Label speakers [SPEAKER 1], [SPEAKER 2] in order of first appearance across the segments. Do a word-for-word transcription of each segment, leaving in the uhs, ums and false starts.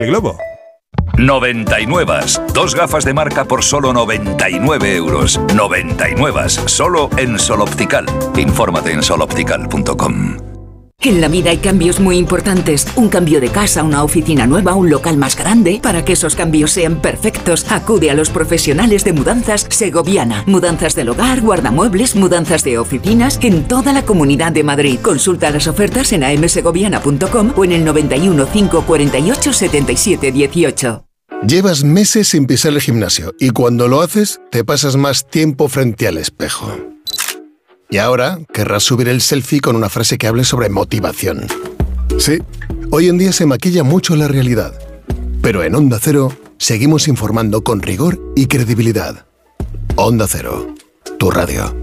[SPEAKER 1] Globo.
[SPEAKER 2] noventa y nueve. Dos gafas de marca por solo noventa y nueve euros. noventa y nueve. Solo en Sol Optical. Infórmate en sol optical punto com.
[SPEAKER 3] En la vida hay cambios muy importantes. Un cambio de casa, una oficina nueva, un local más grande. Para que esos cambios sean perfectos, acude a los profesionales de Mudanzas Segoviana. Mudanzas del hogar, guardamuebles, mudanzas de oficinas en toda la Comunidad de Madrid. Consulta las ofertas en a m segoviana punto com o en el noventa y uno, cinco cuarenta y ocho, setenta y siete dieciocho.
[SPEAKER 4] Llevas meses sin pisar el gimnasio y cuando lo haces te pasas más tiempo frente al espejo. Y ahora querrás subir el selfie con una frase que hable sobre motivación. Sí, hoy en día se maquilla mucho la realidad. Pero en Onda Cero seguimos informando con rigor y credibilidad. Onda Cero, tu radio.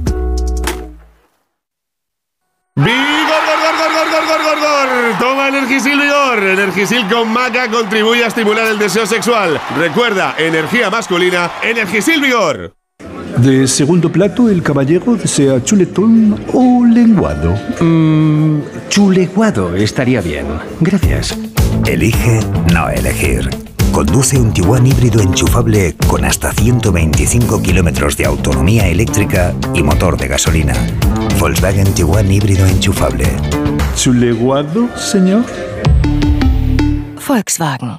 [SPEAKER 1] ¡Vigor, gor, gor, gor, gor, gor, gor, gor! Toma Energisil Vigor. Energisil con maca contribuye a estimular el deseo sexual. Recuerda, energía masculina, Energisil Vigor.
[SPEAKER 5] De segundo plato, el caballero desea chuletón o lenguado.
[SPEAKER 6] Mmm, chuleguado estaría bien. Gracias.
[SPEAKER 7] Elige no elegir. Conduce un Tiguan híbrido enchufable con hasta ciento veinticinco kilómetros de autonomía eléctrica y motor de gasolina. Volkswagen Tiguan híbrido enchufable.
[SPEAKER 5] ¿Chuleguado, señor?
[SPEAKER 8] Volkswagen.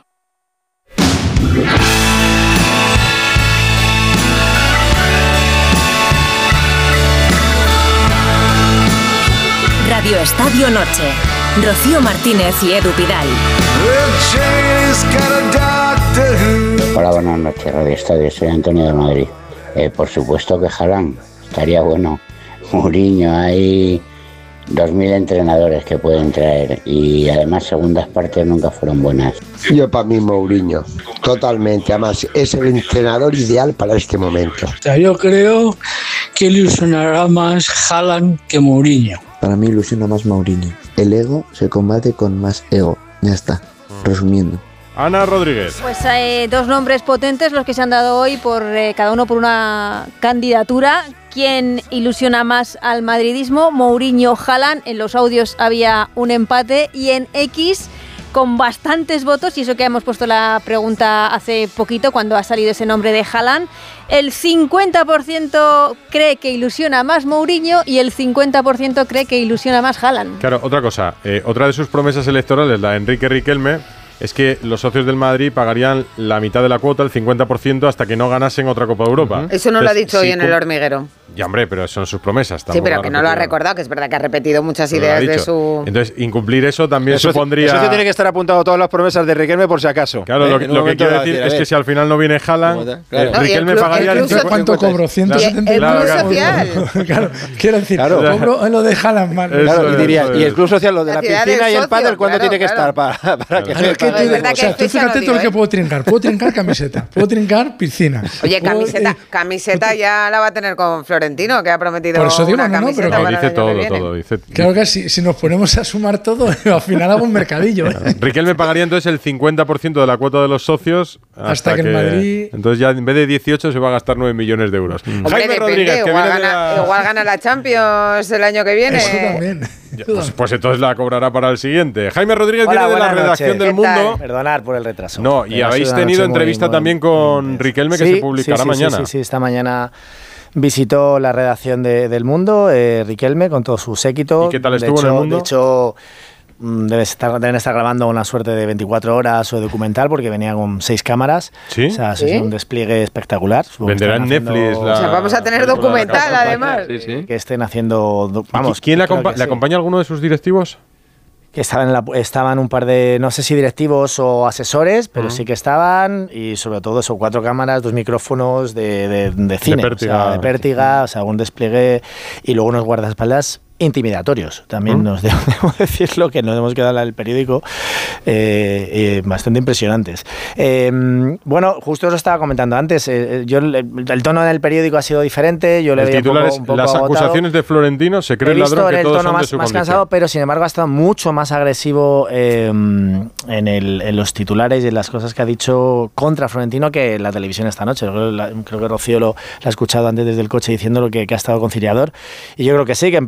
[SPEAKER 8] Radio Estadio Noche. Rocío Martínez y Edu Pidal.
[SPEAKER 9] Hola, buenas noches, Radio Estadio. Soy Antonio de Madrid. Eh, por supuesto que Haaland. Estaría bueno. Mourinho, hay dos mil entrenadores que pueden traer. Y además, segundas partes nunca fueron buenas.
[SPEAKER 10] Yo para mí Mourinho. Totalmente. Además, es el entrenador ideal para este momento.
[SPEAKER 11] O sea, yo creo que ilusionará más Haaland que Mourinho.
[SPEAKER 12] Para mí ilusiona más Mourinho. El ego se combate con más ego. Ya está, resumiendo.
[SPEAKER 1] Ana Rodríguez.
[SPEAKER 13] Pues hay eh, dos nombres potentes los que se han dado hoy, por eh, cada uno por una candidatura. ¿Quién ilusiona más al madridismo? Mourinho, Haaland. En los audios había un empate y en X, con bastantes votos, y eso que hemos puesto la pregunta hace poquito cuando ha salido ese nombre de Haaland, el cincuenta por ciento cree que ilusiona más Mourinho y el cincuenta por ciento cree que ilusiona más Haaland.
[SPEAKER 1] Claro, otra cosa, eh, otra de sus promesas electorales, la de Enrique Riquelme, es que los socios del Madrid pagarían la mitad de la cuota, el cincuenta por ciento, hasta que no ganasen otra Copa de Europa.
[SPEAKER 14] Uh-huh. Eso no
[SPEAKER 1] Entonces,
[SPEAKER 14] lo ha dicho
[SPEAKER 1] sí,
[SPEAKER 14] hoy en El Hormiguero.
[SPEAKER 1] Ya, hombre, pero son sus promesas.
[SPEAKER 14] Sí, pero que no lo ha recordado, que es verdad que ha repetido muchas pero ideas de su...
[SPEAKER 1] Entonces, incumplir eso también
[SPEAKER 15] eso,
[SPEAKER 1] supondría...
[SPEAKER 15] Eso tiene que estar apuntado a todas las promesas de Riquelme por si acaso.
[SPEAKER 1] Claro,
[SPEAKER 15] ¿eh?
[SPEAKER 1] lo, que, lo que quiero decir es que si al final no viene Haaland, claro.
[SPEAKER 15] no,
[SPEAKER 1] Riquelme pagaría...
[SPEAKER 11] El club, ¿cuánto cobro? ciento setenta.
[SPEAKER 14] El
[SPEAKER 11] claro,
[SPEAKER 14] club
[SPEAKER 11] claro,
[SPEAKER 14] social.
[SPEAKER 11] Claro, quiero decir,
[SPEAKER 15] claro.
[SPEAKER 11] cobro lo de Haaland mal.
[SPEAKER 15] Claro, y, diría, y el club social, lo de la,
[SPEAKER 14] la
[SPEAKER 15] piscina y el pádel, ¿cuándo
[SPEAKER 14] claro,
[SPEAKER 15] tiene que
[SPEAKER 14] claro.
[SPEAKER 15] estar para, para
[SPEAKER 11] claro.
[SPEAKER 15] que
[SPEAKER 11] Es que tú,
[SPEAKER 14] es
[SPEAKER 11] o sea, tú fíjate todo lo que puedo trincar. Puedo trincar camiseta, puedo trincar piscina.
[SPEAKER 14] Oye,
[SPEAKER 11] puedo,
[SPEAKER 14] camiseta,
[SPEAKER 11] eh,
[SPEAKER 14] camiseta ya la va a tener con Florentino, que ha prometido
[SPEAKER 11] por eso digo,
[SPEAKER 14] una
[SPEAKER 11] no, no,
[SPEAKER 14] camiseta
[SPEAKER 11] pero
[SPEAKER 14] para
[SPEAKER 1] dice
[SPEAKER 14] el año
[SPEAKER 1] todo,
[SPEAKER 14] que viene.
[SPEAKER 1] todo. Dice...
[SPEAKER 11] Claro que si, si nos ponemos a sumar todo, al final hago un mercadillo. ¿eh?
[SPEAKER 1] Riquelme pagaría entonces el cincuenta por ciento de la cuota de los socios hasta,
[SPEAKER 11] hasta que, que en Madrid...
[SPEAKER 1] Entonces ya en vez de dieciocho se va a gastar nueve millones de euros.
[SPEAKER 14] Hombre,
[SPEAKER 1] Jaime
[SPEAKER 14] depende,
[SPEAKER 1] Rodríguez, que
[SPEAKER 14] igual,
[SPEAKER 1] viene
[SPEAKER 14] gana,
[SPEAKER 1] de la...
[SPEAKER 14] igual gana la Champions el año que viene.
[SPEAKER 11] Eso también.
[SPEAKER 1] Ya, pues, pues entonces la cobrará para el siguiente. Jaime Rodríguez
[SPEAKER 16] Hola,
[SPEAKER 1] viene de la
[SPEAKER 16] noches.
[SPEAKER 1] redacción del Mundo.
[SPEAKER 16] Perdonar por el retraso.
[SPEAKER 1] No, y habéis tenido entrevista muy, también con muy Riquelme que
[SPEAKER 16] sí,
[SPEAKER 1] se publicará
[SPEAKER 16] sí, sí,
[SPEAKER 1] mañana.
[SPEAKER 16] Sí, sí, sí, esta mañana visitó la redacción de, del Mundo, eh, Riquelme, con todo su séquito.
[SPEAKER 1] ¿Y qué tal estuvo
[SPEAKER 16] de hecho,
[SPEAKER 1] en el Mundo?
[SPEAKER 16] De hecho, debe estar, deben estar grabando una suerte de veinticuatro horas o documental porque venía con seis cámaras.
[SPEAKER 1] ¿Sí?
[SPEAKER 16] O sea,
[SPEAKER 14] ¿Sí?
[SPEAKER 16] es un despliegue espectacular.
[SPEAKER 1] Venderá en Netflix la...
[SPEAKER 14] O sea, vamos a tener documental, además.
[SPEAKER 16] Sí, sí. Que estén haciendo... Vamos,
[SPEAKER 1] ¿Quién le, acompa
[SPEAKER 16] que
[SPEAKER 1] le
[SPEAKER 16] sí.
[SPEAKER 1] acompaña a alguno de sus directivos?
[SPEAKER 16] Que estaban, en la, estaban un par de, no sé si directivos o asesores, pero uh-huh. sí que estaban, y sobre todo eso, cuatro cámaras, dos micrófonos de, de, de cine,
[SPEAKER 1] de pértiga,
[SPEAKER 16] o sea, de pértiga, o sea, un despliegue, y luego unos guardaespaldas intimidatorios, también ¿Mm? nos debo, debo decirlo, que nos hemos quedado en el periódico, eh, eh, bastante impresionantes. Eh, bueno, justo os estaba comentando antes, eh, yo el, el tono en el periódico ha sido diferente, yo le veía un poco, un poco
[SPEAKER 1] las
[SPEAKER 16] agotado.
[SPEAKER 1] Acusaciones de Florentino, se cree el ladrón que
[SPEAKER 16] el
[SPEAKER 1] todos
[SPEAKER 16] tono
[SPEAKER 1] son
[SPEAKER 16] más,
[SPEAKER 1] de su
[SPEAKER 16] más
[SPEAKER 1] condición.
[SPEAKER 16] cansado, pero sin embargo ha estado mucho más agresivo eh, en, el, en los titulares y en las cosas que ha dicho contra Florentino que en la televisión esta noche. Creo, la, creo que Rocío lo, lo ha escuchado antes desde el coche diciendo lo que, que ha estado conciliador, y yo creo que sí, que excepto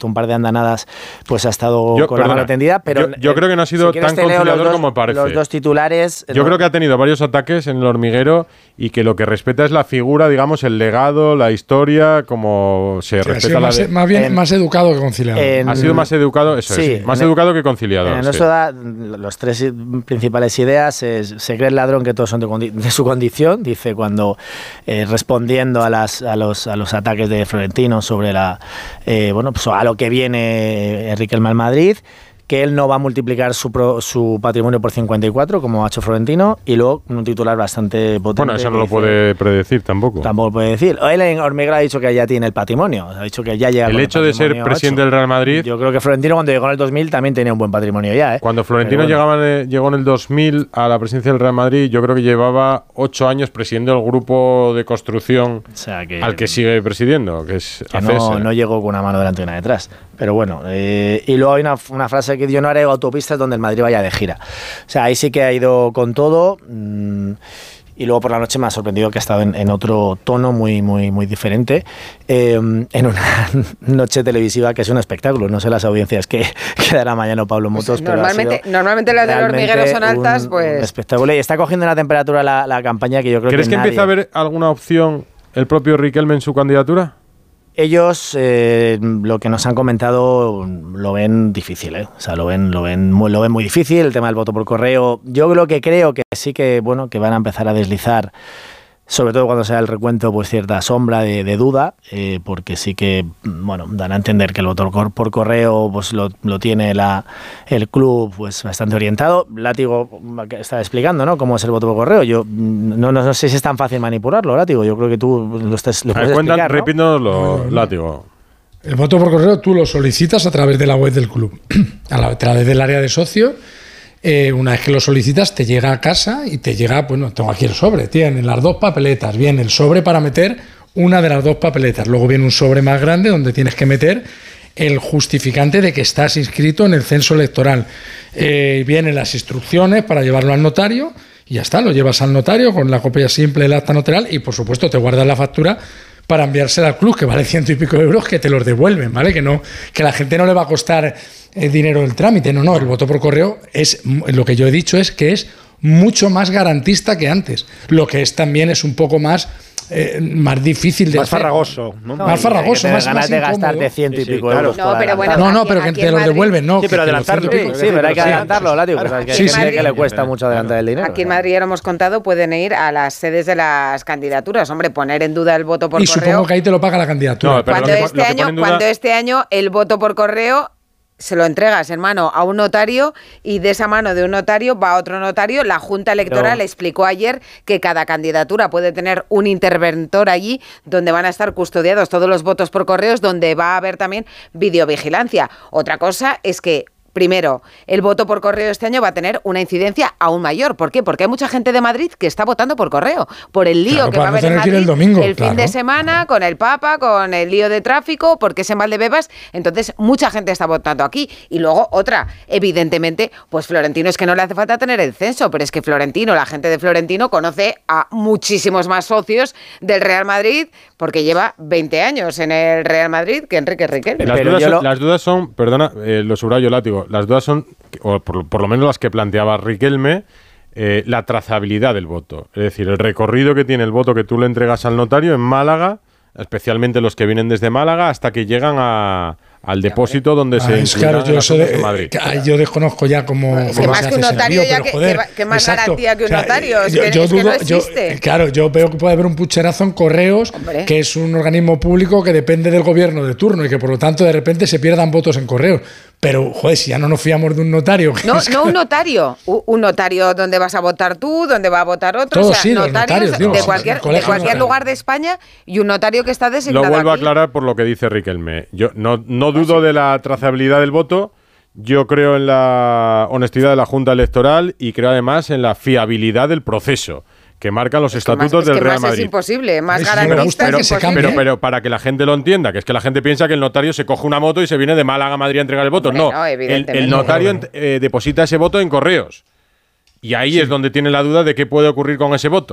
[SPEAKER 16] un par de andanadas pues ha estado
[SPEAKER 17] yo,
[SPEAKER 16] con
[SPEAKER 17] perdona,
[SPEAKER 16] la mano tendida, pero
[SPEAKER 17] yo, yo creo que no ha sido
[SPEAKER 16] si
[SPEAKER 17] tan conciliador
[SPEAKER 16] dos,
[SPEAKER 17] como parece.
[SPEAKER 16] Los dos titulares.
[SPEAKER 17] Yo
[SPEAKER 16] no.
[SPEAKER 17] creo que ha tenido varios ataques en el hormiguero y que lo que respeta es la figura, digamos, el legado, la historia, como se
[SPEAKER 18] sí,
[SPEAKER 17] respeta la
[SPEAKER 18] más,
[SPEAKER 17] de...
[SPEAKER 18] más bien
[SPEAKER 16] en,
[SPEAKER 18] más educado que conciliador.
[SPEAKER 16] En,
[SPEAKER 17] ha sido más educado, eso
[SPEAKER 16] sí,
[SPEAKER 17] es, más
[SPEAKER 16] en,
[SPEAKER 17] educado que conciliador.
[SPEAKER 16] En
[SPEAKER 17] sí.
[SPEAKER 16] eso da los tres principales ideas. Es, se cree el ladrón que todos son de, condi de su condición, dice cuando eh, respondiendo a, las, a, los, a los ataques de Florentino sobre la eh, bueno, pues a lo que viene Enrique el Mal Madrid, que él no va a multiplicar su, pro, su patrimonio por cincuenta y cuatro, como ha hecho Florentino, y luego un titular bastante potente.
[SPEAKER 17] Bueno, eso no lo dice, puede predecir tampoco.
[SPEAKER 16] Tampoco puede decir. Él en Hormiguero ha dicho que ya tiene el patrimonio, ha dicho que ya llega.
[SPEAKER 17] El hecho
[SPEAKER 16] el
[SPEAKER 17] de ser presidente del Real Madrid.
[SPEAKER 16] Yo creo que Florentino cuando llegó en el dos mil también tenía un buen patrimonio ya, ¿eh?
[SPEAKER 17] Cuando Florentino bueno. llegaba, llegó en el dos mil a la presidencia del Real Madrid, yo creo que llevaba ocho años presidiendo el grupo de construcción
[SPEAKER 16] o sea que,
[SPEAKER 17] al que sigue presidiendo, que es
[SPEAKER 16] que no, no llegó con una mano delante y una detrás. Pero bueno, eh, y luego hay una, una frase que yo no haré autopistas donde el Madrid vaya de gira. O sea, ahí sí que ha ido con todo. Mmm, y luego por la noche me ha sorprendido que ha estado en, en otro tono muy, muy, muy diferente. Eh, en una noche televisiva que es un espectáculo. No sé las audiencias que, que dará mañana Pablo Motos.
[SPEAKER 14] Pues normalmente, pero normalmente las del hormiguero son altas,
[SPEAKER 16] un,
[SPEAKER 14] pues.
[SPEAKER 16] Un espectáculo. Y está cogiendo una temperatura la, la campaña que yo creo que.
[SPEAKER 17] ¿Crees que, que
[SPEAKER 16] nadie...
[SPEAKER 17] empieza a haber alguna opción el propio Riquelme en su candidatura?
[SPEAKER 16] Ellos eh, lo que nos han comentado lo ven difícil, ¿eh? O sea, lo ven, lo ven, muy, lo ven muy difícil, el tema del voto por correo. Yo lo que creo que sí que bueno que van a empezar a deslizar, sobre todo cuando sea el recuento, pues cierta sombra de, de duda, eh, porque sí que bueno dan a entender que el voto por correo pues lo, lo tiene la, el club pues bastante orientado. Látigo está explicando, ¿no? Cómo es el voto por correo. Yo no, no, no sé si es tan fácil manipularlo, Látigo. Yo creo que tú lo, estás, lo puedes
[SPEAKER 17] cuentan,
[SPEAKER 16] explicar, ¿no?
[SPEAKER 17] Repítanoslo, Látigo.
[SPEAKER 18] El voto por correo tú lo solicitas a través de la web del club, a través del área de socios. Eh, una vez que lo solicitas, te llega a casa y te llega, bueno, tengo aquí el sobre, tienen las dos papeletas, viene el sobre para meter una de las dos papeletas, luego viene un sobre más grande donde tienes que meter el justificante de que estás inscrito en el censo electoral. Eh, vienen las instrucciones para llevarlo al notario y ya está, lo llevas al notario con la copia simple del acta notarial y por supuesto te guardas la factura para enviársela al club, que vale ciento y pico de euros, que te los devuelven, ¿vale? Que no, que a la gente no le va a costar eh, dinero el trámite, no, no, el voto por correo es, lo que yo he dicho es que es mucho más garantista que antes, lo que es también es un poco más Eh, más difícil de
[SPEAKER 15] más
[SPEAKER 18] hacer.
[SPEAKER 15] farragoso, ¿no?
[SPEAKER 18] Más farragoso, más,
[SPEAKER 16] ganas
[SPEAKER 18] más
[SPEAKER 16] de gastarte ciento y
[SPEAKER 15] sí,
[SPEAKER 16] pico
[SPEAKER 15] sí,
[SPEAKER 16] euros.
[SPEAKER 14] No, pero bueno,
[SPEAKER 18] no, no,
[SPEAKER 14] aquí,
[SPEAKER 18] pero que te lo devuelven, no.
[SPEAKER 15] Sí, pero adelantarlo.
[SPEAKER 16] Sí, sí, pero hay que adelantarlo, Látigo.
[SPEAKER 14] Claro.
[SPEAKER 16] Que,
[SPEAKER 14] Sí,
[SPEAKER 16] que,
[SPEAKER 14] sí.
[SPEAKER 16] que le cuesta mucho adelantar el dinero.
[SPEAKER 14] Aquí en Madrid, ya lo hemos contado, pueden ir a las sedes de las candidaturas. Hombre, poner en duda el voto por
[SPEAKER 18] y
[SPEAKER 14] correo.
[SPEAKER 18] Y supongo que ahí te lo paga la candidatura.
[SPEAKER 17] No, pero
[SPEAKER 14] cuando,
[SPEAKER 17] lo que,
[SPEAKER 14] este
[SPEAKER 17] lo que
[SPEAKER 14] año,
[SPEAKER 17] duda...
[SPEAKER 14] cuando este año el voto por correo se lo entregas en mano a un notario y de esa mano de un notario va a otro notario. La Junta Electoral
[SPEAKER 16] no.
[SPEAKER 14] explicó ayer que cada candidatura puede tener un interventor allí donde van a estar custodiados todos los votos por correos, donde va a haber también videovigilancia. Otra cosa es que primero, el voto por correo este año va a tener una incidencia aún mayor. ¿Por qué? Porque hay mucha gente de Madrid que está votando por correo, por el lío
[SPEAKER 18] claro,
[SPEAKER 14] que va a haber en Madrid
[SPEAKER 18] el, domingo,
[SPEAKER 14] el
[SPEAKER 18] claro.
[SPEAKER 14] fin de semana, con el Papa, con el lío de tráfico, porque es en Valdebebas. Entonces, mucha gente está votando aquí. Y luego, otra, evidentemente, pues Florentino es que no le hace falta tener el censo, pero es que Florentino, la gente de Florentino, conoce a muchísimos más socios del Real Madrid, porque lleva veinte años en el Real Madrid que Enrique Riquelme.
[SPEAKER 17] Las,
[SPEAKER 14] pero
[SPEAKER 17] dudas son,
[SPEAKER 14] lo...
[SPEAKER 17] las dudas son, perdona, eh, lo subrayo, Látigo, las dudas son, o por, por lo menos las que planteaba Riquelme, eh, la trazabilidad del voto. Es decir, el recorrido que tiene el voto que tú le entregas al notario en Málaga, especialmente los que vienen desde Málaga, hasta que llegan a, al depósito donde ah, se
[SPEAKER 18] es claro, yo, eso de, Madrid. Que, yo desconozco ya cómo,
[SPEAKER 14] es
[SPEAKER 18] cómo
[SPEAKER 14] que más
[SPEAKER 18] se
[SPEAKER 14] que un
[SPEAKER 18] hace
[SPEAKER 14] notario
[SPEAKER 18] ese
[SPEAKER 14] ya
[SPEAKER 18] envío,
[SPEAKER 14] que,
[SPEAKER 18] pero, joder,
[SPEAKER 14] que, que más
[SPEAKER 18] exacto.
[SPEAKER 14] garantía que un
[SPEAKER 18] o sea,
[SPEAKER 14] notario, es
[SPEAKER 18] yo,
[SPEAKER 14] que,
[SPEAKER 18] yo
[SPEAKER 14] es
[SPEAKER 18] dudo,
[SPEAKER 14] que no existe.
[SPEAKER 18] Yo, claro, yo veo que puede haber un pucherazo en Correos, Hombre. que es un organismo público que depende del gobierno de turno y que por lo tanto de repente se pierdan votos en Correos. Pero, joder, si ya no nos fiamos de un notario.
[SPEAKER 14] No, no un notario. Un notario donde vas a votar tú, donde va a votar otro.
[SPEAKER 18] Todos,
[SPEAKER 14] o sea,
[SPEAKER 18] sí,
[SPEAKER 14] notarios
[SPEAKER 18] notarios, digo,
[SPEAKER 14] de cualquier, de cualquier lugar de España y un notario que está designado.
[SPEAKER 17] Lo vuelvo
[SPEAKER 14] aquí.
[SPEAKER 17] a aclarar por lo que dice Riquelme. Yo no, no dudo de la trazabilidad del voto. Yo creo en la honestidad de la Junta Electoral y creo además en la fiabilidad del proceso que marcan los
[SPEAKER 14] es
[SPEAKER 17] estatutos
[SPEAKER 14] más,
[SPEAKER 17] del
[SPEAKER 14] es que
[SPEAKER 17] Real
[SPEAKER 14] más
[SPEAKER 17] Madrid.
[SPEAKER 14] Es imposible, más
[SPEAKER 17] es
[SPEAKER 14] garantista
[SPEAKER 17] pero,
[SPEAKER 14] es
[SPEAKER 17] pero,
[SPEAKER 14] imposible.
[SPEAKER 17] Pero, pero para que la gente lo entienda, que es que la gente piensa que el notario se coge una moto y se viene de Málaga a Madrid a entregar el voto.
[SPEAKER 14] Bueno,
[SPEAKER 17] no, el,
[SPEAKER 14] el
[SPEAKER 17] notario eh, deposita ese voto en correos. Y ahí sí. es donde tiene la duda de qué puede ocurrir con ese voto.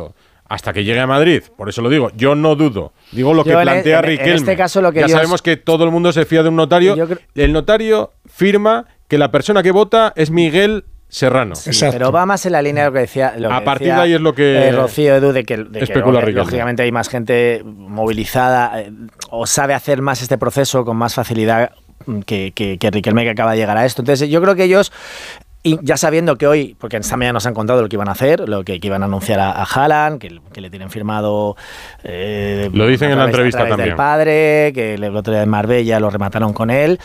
[SPEAKER 17] hasta que llegue a Madrid. Por eso lo digo, yo no dudo. Digo lo que
[SPEAKER 16] Yo en
[SPEAKER 17] plantea
[SPEAKER 16] e- en-
[SPEAKER 17] Riquelme.
[SPEAKER 16] en este caso lo que
[SPEAKER 17] ya
[SPEAKER 16] ellos-
[SPEAKER 17] sabemos que todo el mundo se fía de un notario.
[SPEAKER 16] Yo cre-
[SPEAKER 17] El notario firma que la persona que vota es Miguel Serrano.
[SPEAKER 16] Pero va más en la línea de lo que decía. Lo
[SPEAKER 17] A
[SPEAKER 16] que
[SPEAKER 17] partir
[SPEAKER 16] decía,
[SPEAKER 17] de ahí es lo que
[SPEAKER 16] eh, Rocío Edu, de que, de que,
[SPEAKER 17] especula
[SPEAKER 16] obvia-
[SPEAKER 17] Riquelme.
[SPEAKER 16] lógicamente hay más gente movilizada eh, o sabe hacer más este proceso con más facilidad que, que, que Riquelme, que acaba de llegar a esto. Entonces, yo creo que ellos. Y ya sabiendo que hoy, porque esta mañana nos han contado lo que iban a hacer, lo que, que iban a anunciar a, a Haaland, que, que le tienen firmado. Eh,
[SPEAKER 17] Lo dicen
[SPEAKER 16] a
[SPEAKER 17] en la
[SPEAKER 16] través-
[SPEAKER 17] entrevista
[SPEAKER 16] a través
[SPEAKER 17] también.
[SPEAKER 16] del padre, que el otro día en Marbella lo remataron con él.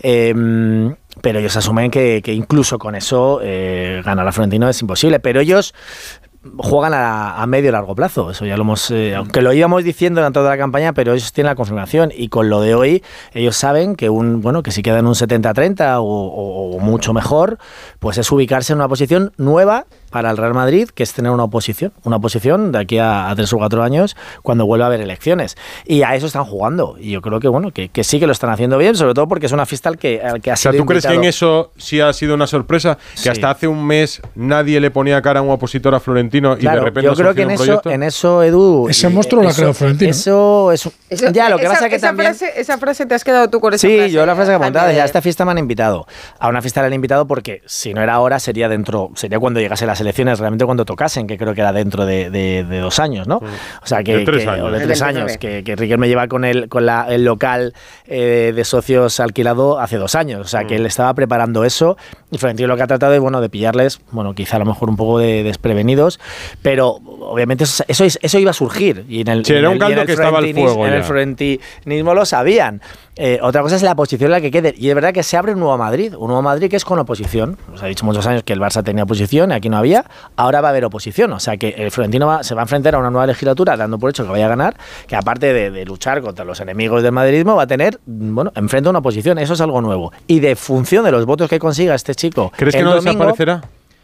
[SPEAKER 16] Eh, pero ellos asumen que, que incluso con eso eh, ganar a Florentino es imposible. Pero ellos juegan a, a medio y largo plazo. Eso ya lo hemos, eh, aunque lo íbamos diciendo durante toda la campaña, pero ellos tienen la confirmación. Y con lo de hoy, ellos saben que un bueno que si quedan un setenta treinta o, o, o mucho mejor, pues es ubicarse en una posición nueva para el Real Madrid, que es tener una oposición, una oposición de aquí a, a tres o cuatro años, cuando vuelva a haber elecciones. Y a eso están jugando. Y yo creo que bueno que, que sí que lo están haciendo bien, sobre todo porque es una fiesta al que, al que ha
[SPEAKER 17] O sea,
[SPEAKER 16] sido
[SPEAKER 17] ¿tú crees que
[SPEAKER 16] invitado.
[SPEAKER 17] en eso sí ha sido una sorpresa? Que
[SPEAKER 16] Sí.
[SPEAKER 17] hasta hace un mes nadie le ponía cara a un opositor a Florentino y
[SPEAKER 16] Claro,
[SPEAKER 17] de repente
[SPEAKER 16] yo creo que
[SPEAKER 17] surgió
[SPEAKER 16] en
[SPEAKER 17] un
[SPEAKER 16] eso,
[SPEAKER 17] proyecto.
[SPEAKER 16] en eso, Edu.
[SPEAKER 18] Ese
[SPEAKER 16] eh,
[SPEAKER 18] monstruo lo ha
[SPEAKER 16] eso-
[SPEAKER 18] creado Florentino.
[SPEAKER 16] Eso es.
[SPEAKER 14] Eso-
[SPEAKER 16] ya, lo que
[SPEAKER 14] esa,
[SPEAKER 16] pasa es que
[SPEAKER 14] esa
[SPEAKER 16] también.
[SPEAKER 14] frase, esa frase te has quedado tú con esa
[SPEAKER 16] Sí,
[SPEAKER 14] frase.
[SPEAKER 16] yo la frase que he contado,
[SPEAKER 14] Jaime,
[SPEAKER 16] ya a esta fiesta me han invitado. A una fiesta le han invitado porque si no era ahora, sería dentro, sería cuando llegase las elecciones, realmente cuando tocasen, que creo que era dentro de, de- de dos años, ¿no? O sea, que,
[SPEAKER 17] De tres
[SPEAKER 16] que-
[SPEAKER 17] años.
[SPEAKER 16] o de
[SPEAKER 17] El
[SPEAKER 16] tres
[SPEAKER 14] veintinueve.
[SPEAKER 16] años, que, que Riquelme lleva con el, con la, el local eh, de socios alquilado hace dos años. O sea, que él estaba preparando eso y Florentino lo que ha tratado es, bueno, de pillarles, bueno, quizá a lo mejor un poco de desprevenidos, pero obviamente eso, eso, eso iba a surgir. Y en el,
[SPEAKER 17] Sí,
[SPEAKER 16] y en
[SPEAKER 17] era
[SPEAKER 16] el-
[SPEAKER 17] un
[SPEAKER 16] y en
[SPEAKER 17] caldo
[SPEAKER 16] el
[SPEAKER 17] que estaba al
[SPEAKER 16] florentinis-
[SPEAKER 17] fuego
[SPEAKER 16] En el
[SPEAKER 17] ya.
[SPEAKER 16] florentinismo lo sabían. Eh, otra cosa es la posición en la que quede. Y es verdad que se abre un nuevo Madrid, un nuevo Madrid que es con oposición. Os ha dicho muchos años que el Barça tenía oposición y aquí no había. Ahora va a haber oposición. O sea que el Florentino va- se va a enfrentar a una nueva legislatura, dando por hecho que vaya a ganar, que aparte de, de luchar contra los enemigos del madridismo, va a tener, bueno, enfrenta una oposición. Eso es algo nuevo. Y de función de los votos que consiga este chico.
[SPEAKER 17] ¿Crees que
[SPEAKER 16] el
[SPEAKER 17] no
[SPEAKER 16] domingo,
[SPEAKER 17] desaparecerá?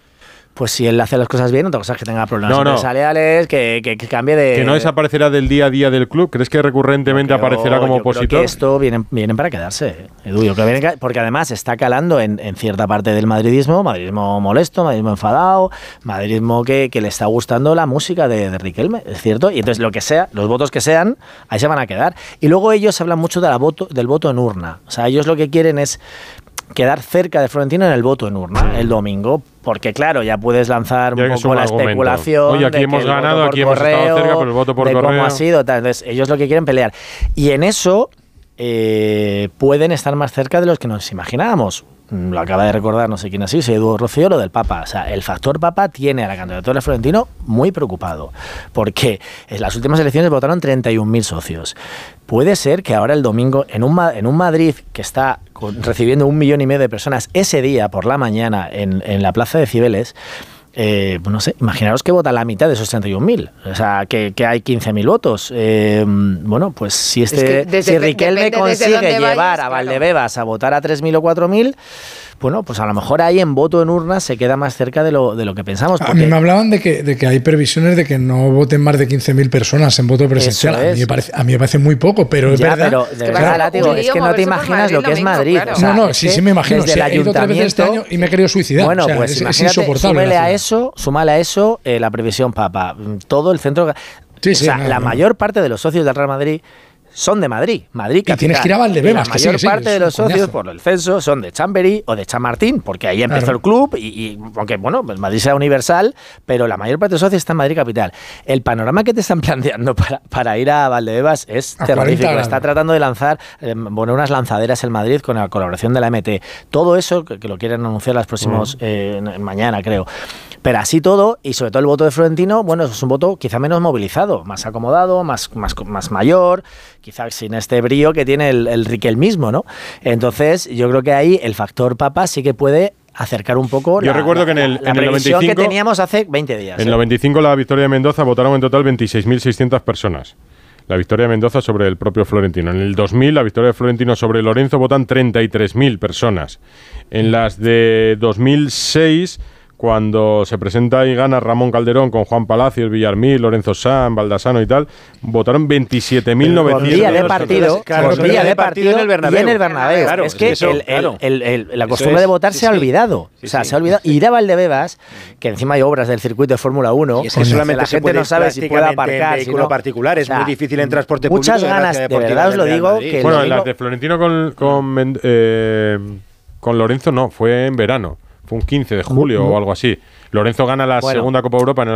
[SPEAKER 16] Pues si él hace las cosas bien, otra cosa es que tenga problemas
[SPEAKER 17] No, no.
[SPEAKER 16] empresariales, que, que, que cambie de.
[SPEAKER 17] ¿Que no desaparecerá del día a día del club? ¿Crees que recurrentemente
[SPEAKER 16] Creo-
[SPEAKER 17] aparecerá como
[SPEAKER 16] yo creo
[SPEAKER 17] opositor?
[SPEAKER 16] que esto vienen, vienen para quedarse, Edu. Yo creo que vienen ca- porque además está calando en, en cierta parte del madridismo, madridismo molesto, madridismo enfadado, madridismo que, que le está gustando la música de, de Riquelme, es cierto. Y entonces lo que sea, los votos que sean, ahí se van a quedar. Y luego ellos hablan mucho de la voto, del voto en urna. O sea, ellos lo que quieren es quedar cerca de Florentino en el voto en urna el domingo, porque claro, ya puedes lanzar
[SPEAKER 17] Ya
[SPEAKER 16] un
[SPEAKER 17] que es
[SPEAKER 16] poco
[SPEAKER 17] un
[SPEAKER 16] la
[SPEAKER 17] argumento.
[SPEAKER 16] especulación.
[SPEAKER 17] Oye, aquí
[SPEAKER 16] de que
[SPEAKER 17] hemos
[SPEAKER 16] el voto
[SPEAKER 17] ganado,
[SPEAKER 16] por
[SPEAKER 17] aquí hemos estado
[SPEAKER 16] correo,
[SPEAKER 17] cerca, pero el voto por
[SPEAKER 16] de
[SPEAKER 17] correo.
[SPEAKER 16] cómo ha sido, tal. Entonces, ellos lo que quieren pelear. Y en eso eh, pueden estar más cerca de los que nos imaginábamos. Mm, Lo acaba de recordar, no sé quién así, si Edu Rocío, lo del Papa. O sea, el factor Papa tiene a la candidatura de Florentino muy preocupado, porque en las últimas elecciones votaron treinta y un mil socios. Puede ser que ahora el domingo, en un, Ma- en un Madrid que está con- recibiendo un millón y medio de personas ese día por la mañana en, en la Plaza de Cibeles, eh, no sé, imaginaros que vota la mitad de esos treinta y un mil. O sea, que, que hay quince mil votos. Eh, bueno, pues si
[SPEAKER 14] Es
[SPEAKER 16] este
[SPEAKER 14] que desde-
[SPEAKER 16] si Riquelme
[SPEAKER 14] depende desde
[SPEAKER 16] consigue
[SPEAKER 14] dónde
[SPEAKER 16] llevar
[SPEAKER 14] vayas,
[SPEAKER 16] a
[SPEAKER 14] claro.
[SPEAKER 16] Valdebebas a votar a tres mil o cuatro mil, bueno, pues a lo mejor ahí en voto en urna se queda más cerca de lo, de lo que pensamos.
[SPEAKER 18] A
[SPEAKER 16] porque-
[SPEAKER 18] mí me hablaban de que, de que hay previsiones de que no voten más de quince mil personas en voto presencial.
[SPEAKER 16] Eso
[SPEAKER 18] A mí,
[SPEAKER 16] es.
[SPEAKER 18] me parece, a mí me parece muy poco, pero es
[SPEAKER 16] Ya,
[SPEAKER 18] verdad.
[SPEAKER 16] pero de verdad, Látigo, es que no te imaginas lo que es Madrid. O sea,
[SPEAKER 18] no, no,
[SPEAKER 16] es
[SPEAKER 18] sí,
[SPEAKER 16] que
[SPEAKER 18] sí me imagino.
[SPEAKER 16] desde
[SPEAKER 18] Sí,
[SPEAKER 16] el
[SPEAKER 18] he ido tres veces este
[SPEAKER 16] ayuntamiento-
[SPEAKER 18] año y me he querido suicidar.
[SPEAKER 16] Bueno,
[SPEAKER 18] O sea,
[SPEAKER 16] pues
[SPEAKER 18] es, es
[SPEAKER 16] imagínate,
[SPEAKER 18] insoportable.
[SPEAKER 16] súmale
[SPEAKER 18] la
[SPEAKER 16] a
[SPEAKER 18] ciudad.
[SPEAKER 16] eso, súmale a eso eh, la previsión Papa. Todo el centro.
[SPEAKER 18] Sí,
[SPEAKER 16] o
[SPEAKER 18] sí,
[SPEAKER 16] sea,
[SPEAKER 18] no,
[SPEAKER 16] la
[SPEAKER 18] no.
[SPEAKER 16] mayor parte de los socios del Real Madrid son de Madrid, Madrid capital.
[SPEAKER 18] tienes que ir a Valdebebas,
[SPEAKER 16] Y la
[SPEAKER 18] que sí,
[SPEAKER 16] mayor
[SPEAKER 18] que sí,
[SPEAKER 16] parte
[SPEAKER 18] es
[SPEAKER 16] de
[SPEAKER 18] un
[SPEAKER 16] los socios,
[SPEAKER 18] coñazo.
[SPEAKER 16] por el censo, son de Chamberí o de Chamartín, porque ahí empezó
[SPEAKER 18] Claro.
[SPEAKER 16] el club y, y aunque, bueno, pues Madrid sea universal, pero la mayor parte de los socios está en Madrid capital. El panorama que te están planteando para, para ir a Valdebebas es
[SPEAKER 18] A
[SPEAKER 16] terrorífico.
[SPEAKER 18] cuarenta
[SPEAKER 16] Está tratando de lanzar, eh, bueno, unas lanzaderas en Madrid con la colaboración de la M T. Todo eso, que, que lo quieren anunciar las próximos, eh, mañana creo. Pero así todo, y sobre todo el voto de Florentino, bueno, es un voto quizá menos movilizado, más acomodado, más, más, más mayor, quizá sin este brío que tiene el, el Riquelmismo, ¿no? Entonces, yo creo que ahí el factor Papa sí que puede acercar un poco
[SPEAKER 17] Yo
[SPEAKER 16] la,
[SPEAKER 17] recuerdo que en el-
[SPEAKER 16] la, la
[SPEAKER 17] en el
[SPEAKER 16] previsión
[SPEAKER 17] noventa y cinco
[SPEAKER 16] que teníamos hace veinte días.
[SPEAKER 17] En el
[SPEAKER 16] ¿eh?
[SPEAKER 17] noventa y cinco, la victoria de Mendoza, votaron en total veintiséis mil seiscientas personas. La victoria de Mendoza sobre el propio Florentino. En el dos mil, la victoria de Florentino sobre Lorenzo votan treinta y tres mil personas. En las de dos mil seis, cuando se presenta y gana Ramón Calderón con Juan Palacios, Villarmil, Lorenzo Sanz, Baldasano y tal, votaron veintisiete mil novecientos.
[SPEAKER 16] Con día de partido,
[SPEAKER 15] claro,
[SPEAKER 16] con día de partido
[SPEAKER 15] en el Bernabéu.
[SPEAKER 16] y en el Bernabéu.
[SPEAKER 15] Claro,
[SPEAKER 16] es que
[SPEAKER 15] eso,
[SPEAKER 16] el,
[SPEAKER 15] claro.
[SPEAKER 16] el, el, el, la
[SPEAKER 15] Eso
[SPEAKER 16] costumbre
[SPEAKER 15] es.
[SPEAKER 16] de votar
[SPEAKER 15] Sí,
[SPEAKER 16] se ha
[SPEAKER 15] sí.
[SPEAKER 16] olvidado.
[SPEAKER 15] Sí,
[SPEAKER 16] o sea,
[SPEAKER 15] sí.
[SPEAKER 16] se ha olvidado. Ir a Valdebebas, que encima hay obras del circuito de Fórmula uno,
[SPEAKER 15] Y es que solamente
[SPEAKER 16] la
[SPEAKER 15] se
[SPEAKER 16] gente
[SPEAKER 15] puede
[SPEAKER 16] no sabe si puede
[SPEAKER 15] prácticamente en
[SPEAKER 16] aparcar.
[SPEAKER 15] vehículo
[SPEAKER 16] si no.
[SPEAKER 15] particular, es
[SPEAKER 16] O sea,
[SPEAKER 15] muy difícil en transporte público.
[SPEAKER 16] Muchas
[SPEAKER 15] de la
[SPEAKER 16] ganas,
[SPEAKER 15] Gracia
[SPEAKER 16] de
[SPEAKER 15] Deportiva
[SPEAKER 16] verdad os lo
[SPEAKER 15] del Real
[SPEAKER 16] digo,
[SPEAKER 15] Madrid.
[SPEAKER 16] que
[SPEAKER 17] Bueno,
[SPEAKER 16] el
[SPEAKER 17] en
[SPEAKER 16] domingo-
[SPEAKER 17] las de Florentino con, con, Men- eh, con Lorenzo no, fue en verano. Fue un quince de julio o algo así. Lorenzo gana la
[SPEAKER 16] Bueno.
[SPEAKER 17] segunda Copa Europa en el